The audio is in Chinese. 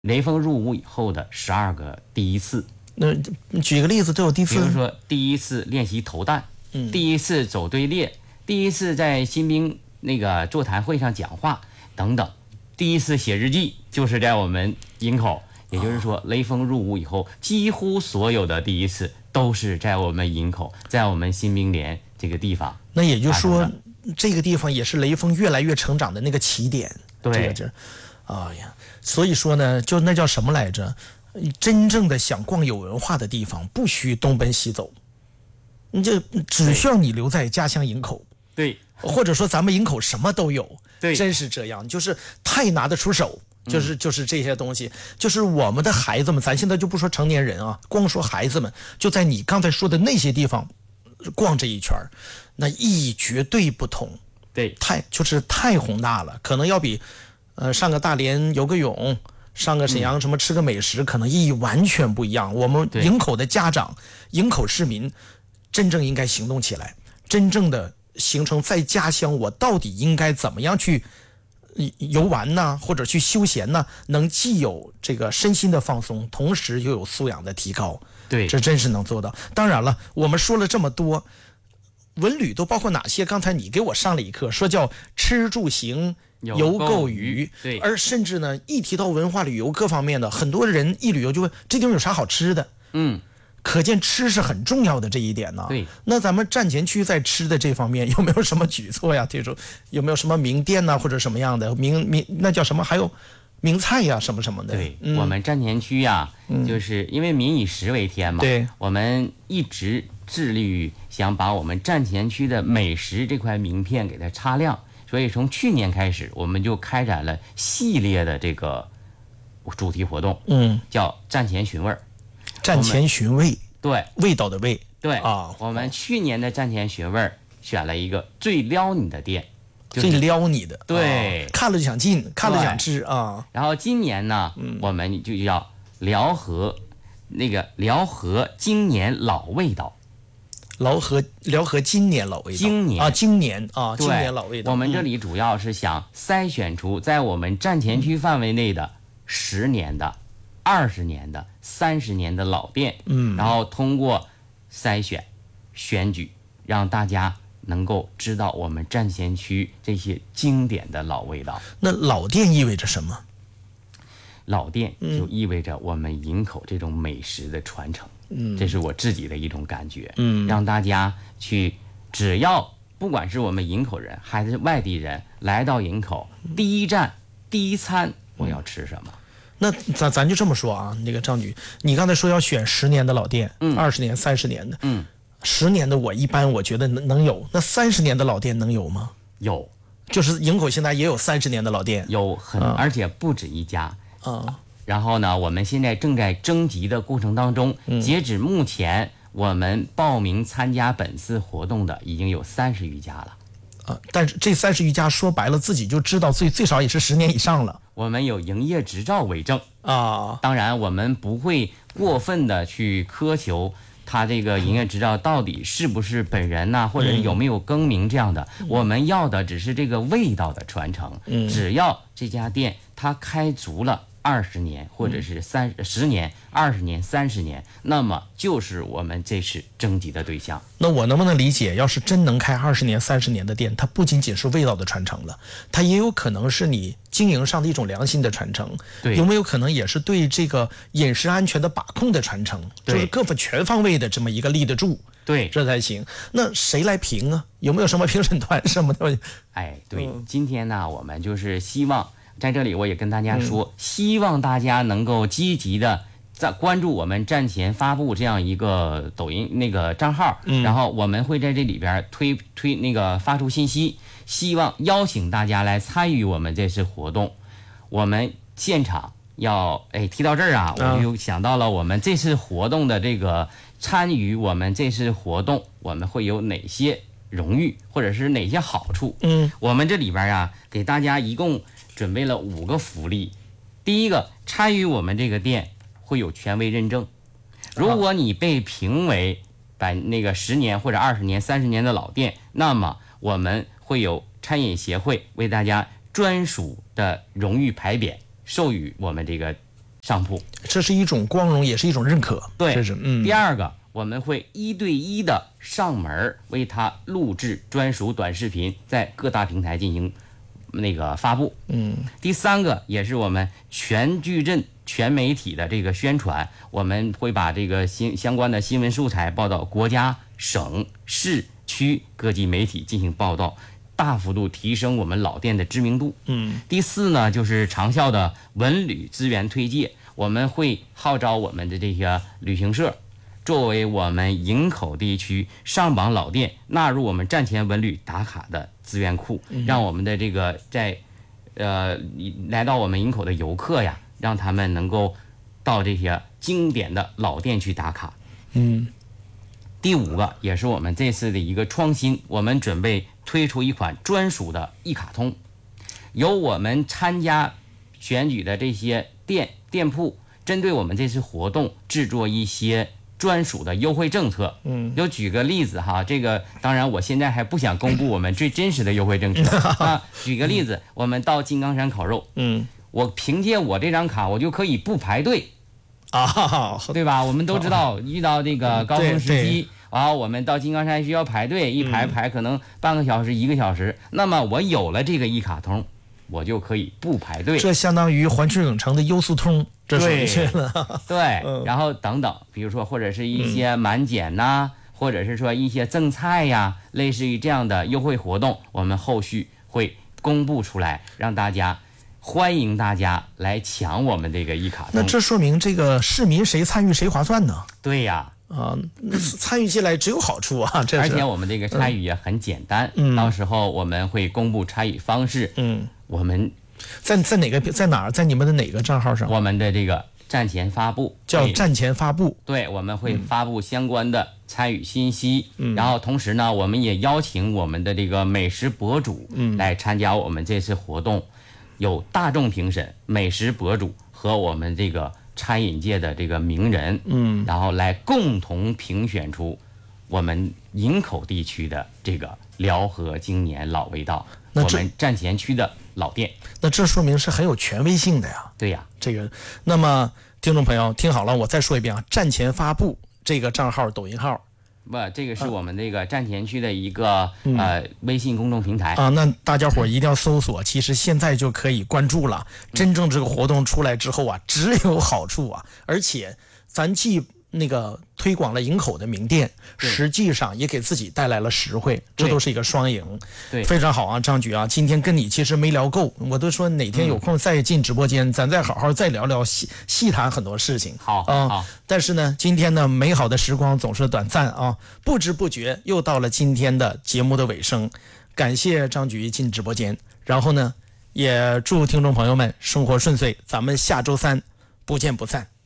雷锋入伍以后的12个第一次。 那举个例子，都有第一次。 比如说，第一次练习投弹，第一次走队列，第一次在新兵那个座谈会上讲话等等，第一次写日记就是在我们营口。也就是说，雷锋入伍以后，几乎所有的第一次都是在我们营口，在我们新兵连这个地方。 那也就是说，这个地方也是雷锋越来越成长的那个起点。 对， 哎呀，所以说呢，就那叫什么来着？真正的想逛有文化的地方，不需东奔西走，你就只需要你留在家乡营口。 对， 或者说咱们营口什么都有。 对， 真是这样，就是太拿得出手。就是这些东西，就是我们的孩子们，咱现在就不说成年人啊，光说孩子们，就在你刚才说的那些地方逛这一圈，那意义绝对不同。 对， 太宏大了，可能要比上个大连游个泳，上个沈阳什么吃个美食，可能意义完全不一样。我们营口的家长、营口市民真正应该行动起来，真正的形成在家乡我到底应该怎么样去游玩呢，或者去休闲呢，能既有这个身心的放松，同时又有素养的提高。 对， 这真是能做到。当然了，我们说了这么多，文旅都包括哪些？刚才你给我上了一课，说叫吃住行游购娱。 对， 而甚至呢，一提到文化旅游各方面的，很多人一旅游就问这地方有啥好吃的。可见吃是很重要的这一点呢。 对， 那咱们站前区在吃的这方面有没有什么举措呀？听说有没有什么名店呐，或者什么样的那叫什么？还有名菜呀，什么什么的。 对，我们站前区呀，就是因为民以食为天嘛。 对， 我们一直致力于想把我们站前区的美食这块名片给它擦亮，所以从去年开始，我们就开展了系列的这个主题活动，叫站前寻味儿。 站前寻味， 对， 味道的味， 对啊。我们去年的站前寻味选了一个最撩你的店， 最撩你的， 对， 看了就想进，看了想吃啊。 然后今年呢，我们就叫辽河今年老味道。 辽河今年老味道，今年老味道。 我们这里主要是想筛选出在我们站前区范围内的10年的、20年的、30年的老店，然后通过筛选、选举，让大家能够知道我们站前区这些经典的老味道。 那老店意味着什么？ 老店就意味着我们营口这种美食的传承。这是我自己的一种感觉。让大家去，只要不管是我们营口人还是外地人来到营口，第一站第一餐我要吃什么？ 那咱就这么说啊，那个张局，你刚才说要选10年的老店，20年、30年的，10年的我觉得能有，那30年的老店能有吗？ 有， 就是营口现在也有30年的老店， 有而且不止一家然后呢，我们现在正在征集的过程当中，截止目前，我们报名参加本次活动的已经有30余家了。 但是这30余家说白了，自己就知道最少也是10年以上了。 我们有营业执照为证当然我们不会过分的去苛求他这个营业执照到底是不是本人呐，或者有没有更名这样的。我们要的只是这个味道的传承。只要这家店它开足了20年，或者是10年、20年、30年，那么就是我们这次征集的对象。 那我能不能理解，要是真能开20年、30年的店，它不仅仅是味道的传承了，它也有可能是你经营上的一种良心的传承。 对， 有没有可能也是对这个饮食安全的把控的传承？就是各方全方位的这么一个立得住。 对， 这才行。那谁来评啊？有没有什么评审团什么的？ 对，今天呢，我们就是希望在这里，我也跟大家说，希望大家能够积极的在关注我们站前发布这样一个抖音那个账号，然后我们会在这里边推那个发出信息，希望邀请大家来参与我们这次活动。我们现场要提到这儿啊，我就想到了我们这次活动的这个参与我们这次活动，我们会有哪些荣誉或者是哪些好处？我们这里边啊，给大家一共准备了5个福利。第一个，参与我们这个店会有权威认证，如果你被评为那个10年或者20年、30年的老店，那么我们会有餐饮协会为大家专属的荣誉牌匾授予我们这个上铺。 这是一种光荣，也是一种认可。 对， 这是第二个，我们会1对1的上门为他录制专属短视频，在各大平台进行那个发布。第三个也是我们全矩阵全媒体的这个宣传，我们会把这个相关的新闻素材报到国家、省、市、区各级媒体进行报道，大幅度提升我们老店的知名度。第四呢，就是长效的文旅资源推介，我们会号召我们的这些旅行社作为我们营口地区上榜老店纳入我们站前文旅打卡的资源库，让我们的这个来到我们营口的游客呀，让他们能够到这些经典的老店去打卡。第五个也是我们这次的一个创新，我们准备推出一款专属的一卡通，由我们参加选举的这些店铺，针对我们这次活动制作一些专属的优惠政策。就举个例子哈，这个当然我现在还不想公布我们最真实的优惠政策啊。举个例子，我们到金刚山烤肉，我凭借我这张卡，我就可以不排队啊，对吧？我们都知道，遇到这个高峰时期我们到金刚山需要排队，一排可能半个小时、1个小时。那么我有了这个一卡通，我就可以不排队。 这相当于环球影城的优速通，这属于去了。 对，然后等等，比如说或者是一些满减呐，或者是说一些赠菜呀，类似于这样的优惠活动，我们后续会公布出来，让大家欢迎大家来抢我们这个一卡通。 那这说明这个市民谁参与谁划算呢？ 对呀。 参与起来只有好处啊！ 而且我们这个参与也很简单，到时候我们会公布参与方式。我们在哪儿？在你们的哪个账号上？ 我们的这个站前发布， 叫站前发布。 对，我们会发布相关的参与信息。然后同时呢，我们也邀请我们的这个美食博主来参加我们这次活动，有大众评审、美食博主和我们这个餐饮界的这个名人，然后来共同评选出我们营口地区的这个辽河经年老味道，我们站前区的老店。 那这说明是很有权威性的呀。 对呀， 这个。那么听众朋友听好了，我再说一遍啊，站前发布这个账号，抖音号。 不，这个是我们这个站前区的一个微信公众平台啊。那大家伙一定要搜索，其实现在就可以关注了。真正这个活动出来之后啊，只有好处啊，而且咱既那个推广了营口的名店，实际上也给自己带来了实惠，这都是一个双赢。 对， 非常好啊，张局啊，今天跟你其实没聊够，我都说哪天有空再进直播间，咱再好好再聊聊细谈很多事情。 好但是呢，今天呢，美好的时光总是短暂啊，不知不觉又到了今天的节目的尾声。感谢张局进直播间，然后呢，也祝听众朋友们生活顺遂，咱们下周3不见不散。